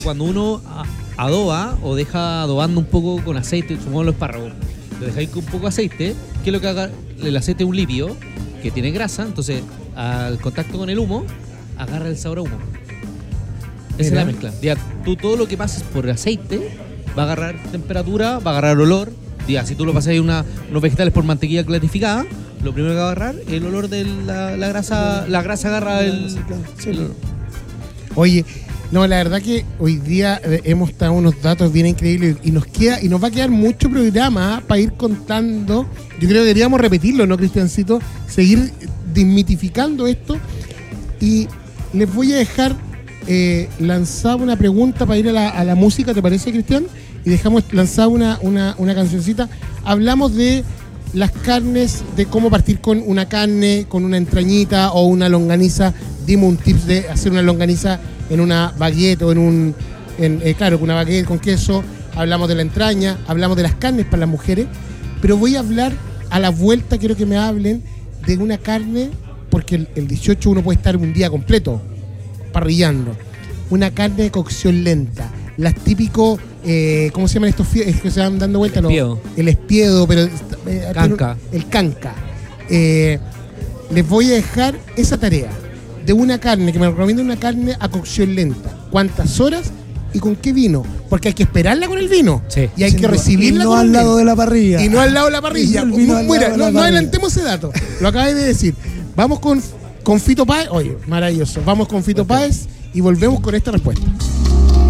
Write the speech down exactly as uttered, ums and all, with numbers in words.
Cuando uno adoba o deja adobando un poco con aceite, supongamos los espárragos, lo dejáis con un poco de aceite, ¿qué es lo que haga? El aceite es un lípido que tiene grasa, entonces al contacto con el humo, agarra el sabor a humo. Esa es la mezcla. Ya, tú todo lo que pases por el aceite va a agarrar temperatura, va a agarrar olor. Ya, si tú lo pasas una, unos vegetales por mantequilla clarificada, lo primero que va a agarrar es el olor de la, la grasa. La grasa agarra el, el olor. Oye, no, la verdad que hoy día hemos dado unos datos bien increíbles y nos queda y nos va a quedar mucho programa ¿eh? para ir contando. Yo creo que deberíamos repetirlo, ¿no, Cristiancito? Seguir desmitificando esto. Y les voy a dejar eh, lanzada una pregunta para ir a la, a la música, ¿te parece, Cristian? Y dejamos lanzada una, una, una cancioncita. Hablamos de las carnes, de cómo partir con una carne, con una entrañita o una longaniza. Dimos un tip de hacer una longaniza en una baguette o en un... En, eh, claro, con una baguette con queso. Hablamos de la entraña, hablamos de las carnes para las mujeres. Pero voy a hablar a la vuelta, quiero que me hablen de una carne, porque el, el dieciocho uno puede estar un día completo parrillando. Una carne de cocción lenta. Las típicos... Eh, ¿Cómo se llaman estos fios que se van dando vueltas? El espiedo. El espiedo, pero... Eh, canca. El canca. Eh, les voy a dejar esa tarea de una carne, que me recomiendo una carne a cocción lenta. ¿Cuántas horas y con qué vino? Porque hay que esperarla con el vino. Sí. Y hay Sí, que no, recibirla y no con al el lado vino. de la parrilla. Y no al lado de la parrilla. El vino al Mira, lado de no, la no parrilla. adelantemos ese dato. Lo acabé de decir. Vamos con, con Fito Páez. Oye, maravilloso. Vamos con Fito Páez y volvemos con esta respuesta.